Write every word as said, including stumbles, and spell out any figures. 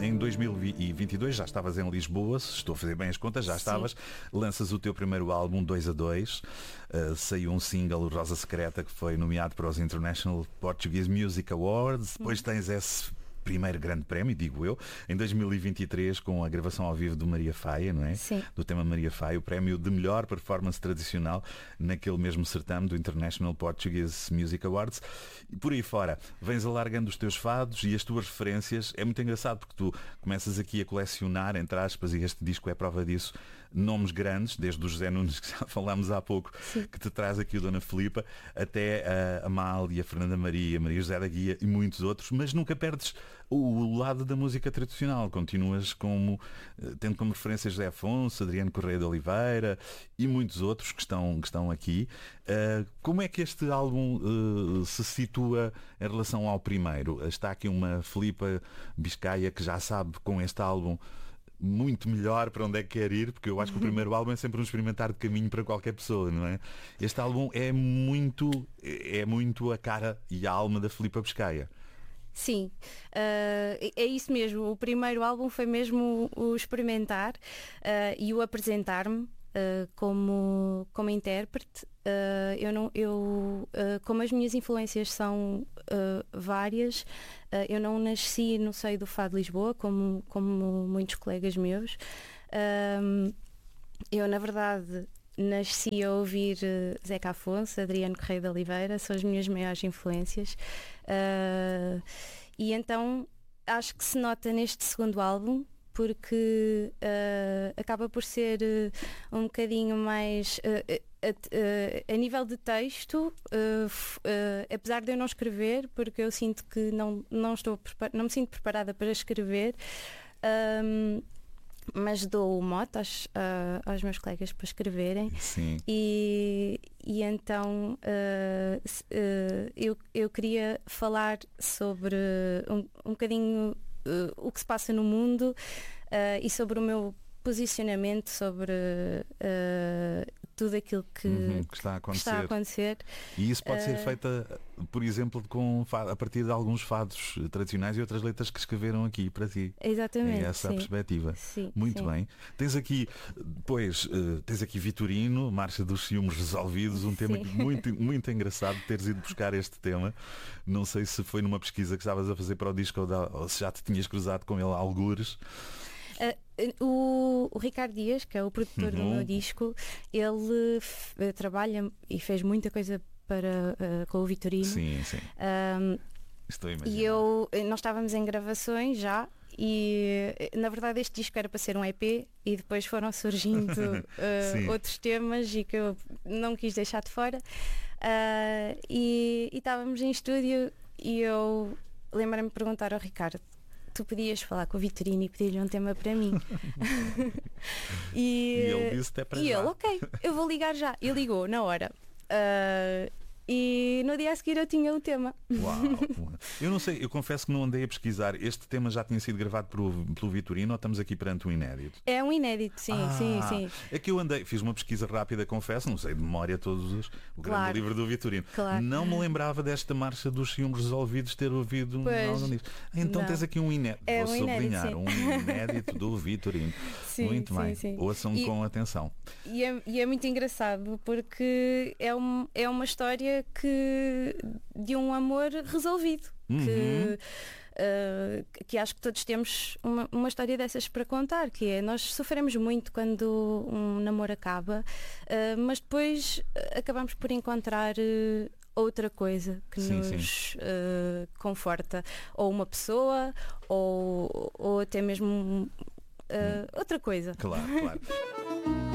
em dois mil e vinte e dois já estavas em Lisboa, se estou a fazer bem as contas, já estavas, lanças o teu primeiro álbum dois a dois, uh, saiu um single, Rosa Secreta, que foi nomeado para os International Portuguese Music Awards, depois hum. tens esse primeiro grande prémio, digo eu, em dois mil e vinte e três, com a gravação ao vivo do Maria Faia, não é? Sim. Do tema Maria Faia, o prémio de melhor performance tradicional naquele mesmo certame do International Portuguese Music Awards. E por aí fora, vens alargando os teus fados e as tuas referências. É muito engraçado porque tu começas aqui a colecionar, entre aspas, e este disco é prova disso, nomes grandes, desde o José Nunes, que já falámos há pouco, Sim. que te traz aqui o Dona Filipa, até a Amália, a Fernanda Maria, Maria José da Guia e muitos outros, mas nunca perdes o lado da música tradicional. Continuas como, tendo como referência José Afonso, Adriano Correia de Oliveira e muitos outros que estão, que estão aqui. Uh, como é que este álbum uh, se situa em relação ao primeiro? Está aqui uma Filipa Biscaia que já sabe com este álbum muito melhor para onde é que quer ir, porque eu acho que o primeiro álbum é sempre um experimentar de caminho para qualquer pessoa, não é? Este álbum é muito, é muito a cara e a alma da Filipa Biscaia. Sim, uh, é isso mesmo. O primeiro álbum foi mesmo o experimentar uh, e o apresentar-me uh, como, como intérprete. Uh, eu não, eu, uh, como as minhas influências são uh, várias, uh, eu não nasci no seio do Fado de Lisboa, como, como muitos colegas meus. Uh, eu, na verdade, nasci a ouvir uh, Zeca Afonso, Adriano Correia de Oliveira, são as minhas maiores influências. Uh, e então acho que se nota neste segundo álbum, porque uh, acaba por ser uh, um bocadinho mais uh, uh, uh, a nível de texto, uh, uh, apesar de eu não escrever, porque eu sinto que não, não, estou não me sinto preparada para escrever. Um, mas dou o mote aos, uh, aos meus colegas para escreverem. Sim. E, e então uh, uh, eu, eu queria falar sobre um, um bocadinho uh, o que se passa no mundo uh, e sobre o meu posicionamento sobre uh, tudo aquilo que, uhum, que, está a que está a acontecer. E isso pode ser uh, feita, por exemplo, com, a partir de alguns fados tradicionais e outras letras que escreveram aqui para ti. Exatamente. É essa sim. a perspectiva. Sim, Muito sim. bem. Tens aqui, depois, uh, tens aqui Vitorino, Marcha dos Ciúmes Resolvidos, um tema muito, muito engraçado de teres ido buscar este tema. Não sei se foi numa pesquisa que estavas a fazer para o disco ou, da, ou se já te tinhas cruzado com ele a algures. Uh, o, o Ricardo Dias, que é o produtor uhum. do meu disco, ele f- trabalha e fez muita coisa para, uh, com o Vitorino. Sim, sim. Um, Estou a imaginar. E eu, nós estávamos em gravações já e na verdade este disco era para ser um E P e depois foram surgindo uh, outros temas e que eu não quis deixar de fora. Uh, e, e estávamos em estúdio e eu lembrei-me de perguntar ao Ricardo: tu podias falar com o Vitorino e pedir-lhe um tema para mim? e, e ele disse até para E já. ele, ok, eu vou ligar já. E ligou na hora. Uh, e no dia a seguir eu tinha o tema. Uau! Eu não sei, eu confesso que não andei a pesquisar. Este tema já tinha sido gravado pelo, pelo Vitorino ou estamos aqui perante um inédito? É um inédito, sim, ah, sim, sim. É que eu andei, fiz uma pesquisa rápida, confesso, não sei de memória todos os, o grande claro, livro do Vitorino. Claro. Não me lembrava desta Marcha dos Ciúmes Resolvidos ter ouvido pois, um álbum disso. Então não. Tens aqui um inédito, é vou um sublinhar, inédito, um inédito do Vitorino. Sim, muito sim, bem, sim. ouçam e, com atenção. E é, e é muito engraçado porque é, um, é uma história que de um amor resolvido. Uhum. Que, uh, que acho que todos temos uma, uma história dessas para contar, que é, nós sofremos muito quando um namoro acaba, uh, mas depois acabamos por encontrar uh, outra coisa que sim, nos uh, conforta, ou uma pessoa ou, ou até mesmo uh, outra coisa. Claro, claro.